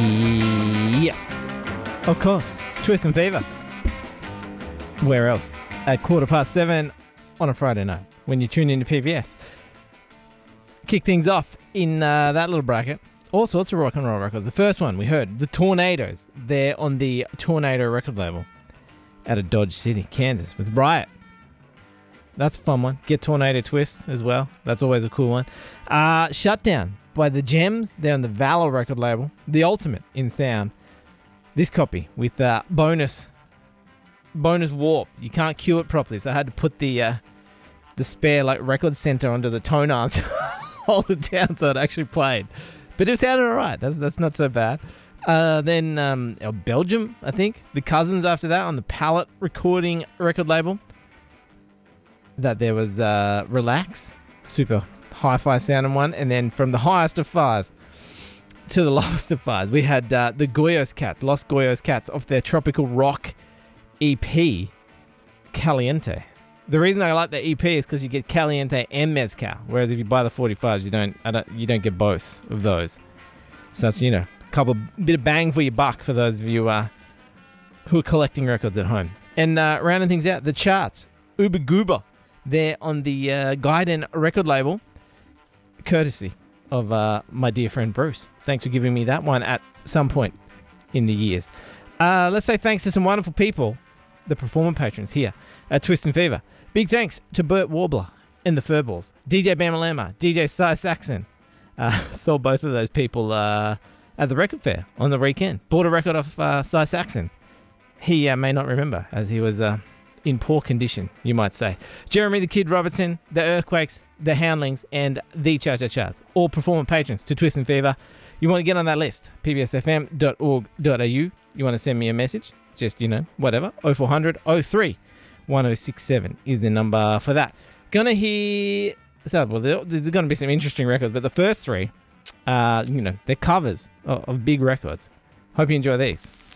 Yes. Of course. It's Twist and Fever. Where else? At 7:15 on a Friday night when you tune into PBS. Kick things off in that little bracket. All sorts of rock and roll records. The first one we heard, the Tornadoes. They're on the Tornado record label out of Dodge City, Kansas, with Riot. That's a fun one. Get Tornado Twist as well. That's always a cool one. Shutdown by the Gems. They're on the Valor record label. The ultimate in sound. This copy with bonus warp. You can't cue it properly, so I had to put the spare record center onto the tone arm to hold it down so it actually played. But it sounded alright. That's not so bad. Then Belgium, I think. The Cousins after that on the Palette recording record label. That there was Relax, super hi-fi sounding one, and then from the highest of fires to the lowest of fires, we had the Goyos Cats, Los Goyos Cats, off their tropical rock EP, Caliente. The reason I like the EP is because you get Caliente and Mezcal, whereas if you buy the 45s, you don't get both of those. So that's bit of bang for your buck for those of you who are collecting records at home. And rounding things out, the charts, Uber Goober. They're on the Gaiden record label, courtesy of my dear friend Bruce. Thanks for giving me that one at some point in the years. Let's say thanks to some wonderful people, the performer patrons here at Twist and Fever. Big thanks to Burt Warbler and the Furballs, DJ Bamalama, DJ Cy Saxon. Saw both of those people at the record fair on the weekend. Bought a record off Cy Saxon. He may not remember, as he was in poor condition, you might say. Jeremy the Kid Robertson, the Earthquakes, the Houndlings, and the Cha-Cha-Chas. All performer patrons to Twist and Fever. You want to get on that list, pbsfm.org.au. You want to send me a message, just, whatever, 0400 03 1067 is the number for that. Gonna hear... there's going to be some interesting records, but the first three, they're covers of big records. Hope you enjoy these.